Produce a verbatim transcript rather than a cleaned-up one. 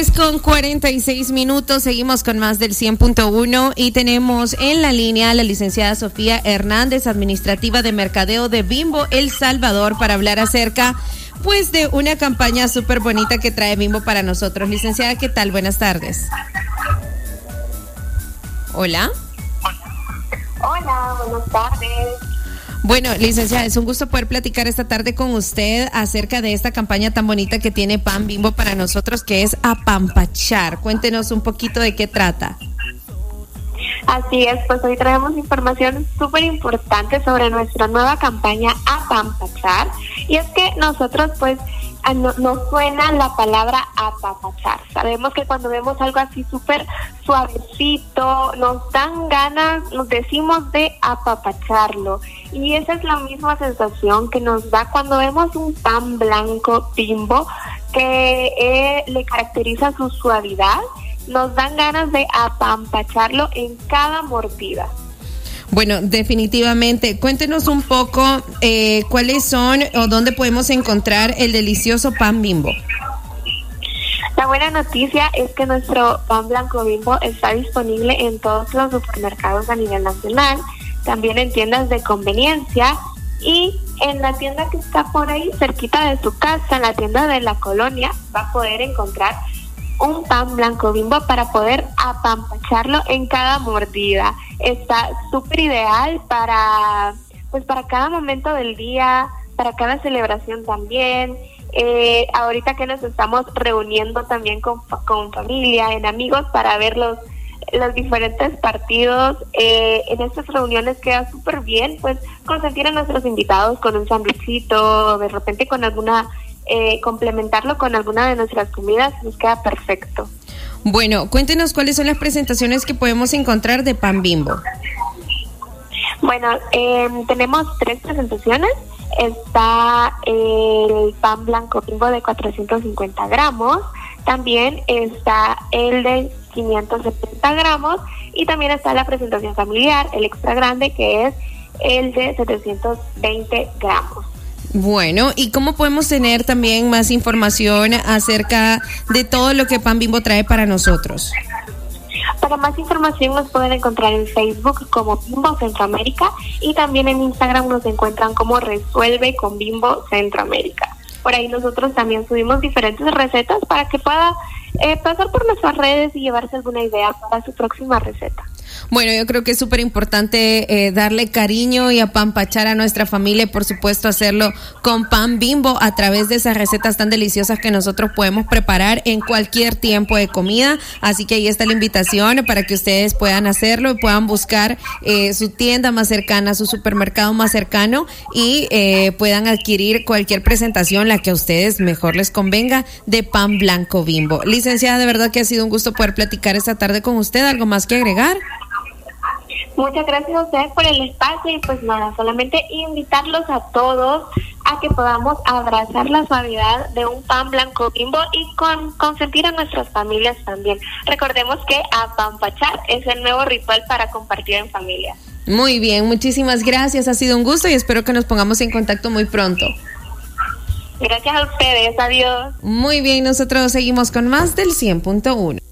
Con cuarenta y seis minutos, seguimos con más del cien punto uno y tenemos en la línea a la licenciada Sofía Hernández, administrativa de mercadeo de Bimbo El Salvador, para hablar acerca pues de una campaña súper bonita que trae Bimbo para nosotros. Licenciada, ¿qué tal? Buenas tardes. Hola. Hola, buenas tardes. Bueno, licenciada, es un gusto poder platicar esta tarde con usted acerca de esta campaña tan bonita que tiene Pan Bimbo para nosotros, que es Apampachar. Cuéntenos un poquito de qué trata. Así es, pues hoy traemos información súper importante sobre nuestra nueva campaña Apampachar. Y es que nosotros pues no, nos suena la palabra apapachar. Sabemos que cuando vemos algo así súper suavecito, nos dan ganas, nos decimos de apapacharlo. Y esa es la misma sensación que nos da cuando vemos un pan blanco Bimbo, que eh, le caracteriza su suavidad. Nos dan ganas de apampacharlo en cada mordida. Bueno, definitivamente. Cuéntenos un poco eh, cuáles son o dónde podemos encontrar el delicioso pan Bimbo. La buena noticia es que nuestro pan blanco Bimbo está disponible en todos los supermercados a nivel nacional, también en tiendas de conveniencia y en la tienda que está por ahí cerquita de su casa, en la tienda de la colonia, va a poder encontrar un pan blanco Bimbo para poder apampacharlo en cada mordida. Está súper ideal para, pues para cada momento del día, para cada celebración también. Eh, ahorita que nos estamos reuniendo también con, con familia, en amigos, para ver los, los diferentes partidos, eh, en estas reuniones queda súper bien, pues consentir a nuestros invitados con un sándwichito, de repente con alguna... Eh, complementarlo con alguna de nuestras comidas, nos queda perfecto. Bueno, cuéntenos cuáles son las presentaciones que podemos encontrar de pan Bimbo. Bueno, eh, tenemos tres presentaciones. Está el pan blanco Bimbo de cuatrocientos cincuenta gramos, también está el de quinientos setenta gramos y también está la presentación familiar, el extra grande, que es el de setecientos veinte gramos. Bueno, ¿y cómo podemos tener también más información acerca de todo lo que Pan Bimbo trae para nosotros? Para más información nos pueden encontrar en Facebook como Bimbo Centroamérica y también en Instagram nos encuentran como Resuelve con Bimbo Centroamérica. Por ahí nosotros también subimos diferentes recetas para que pueda eh, pasar por nuestras redes y llevarse alguna idea para su próxima receta. Bueno, yo creo que es súper importante eh, darle cariño y apampachar a nuestra familia y por supuesto hacerlo con pan Bimbo a través de esas recetas tan deliciosas que nosotros podemos preparar en cualquier tiempo de comida. Así que ahí está la invitación para que ustedes puedan hacerlo y puedan buscar eh, su tienda más cercana, su supermercado más cercano y eh, puedan adquirir cualquier presentación, la que a ustedes mejor les convenga, de pan blanco Bimbo. Licenciada, de verdad que ha sido un gusto poder platicar esta tarde con usted. ¿Algo más que agregar? Muchas gracias a ustedes por el espacio y pues nada, solamente invitarlos a todos a que podamos abrazar la suavidad de un pan blanco Bimbo y con consentir a nuestras familias también. Recordemos que apampachar es el nuevo ritual para compartir en familia. Muy bien, muchísimas gracias, ha sido un gusto y espero que nos pongamos en contacto muy pronto. Gracias a ustedes, adiós. Muy bien, nosotros seguimos con más del cien punto uno.